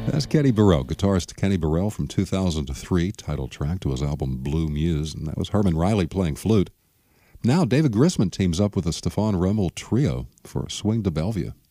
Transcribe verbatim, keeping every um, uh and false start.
That's Kenny Burrell, guitarist Kenny Burrell from two thousand three, title track to his album Blue Muse, and that was Herman Riley playing flute. Now David Grisman teams up with the Stefan Rommel Trio for Swing to Bellevue.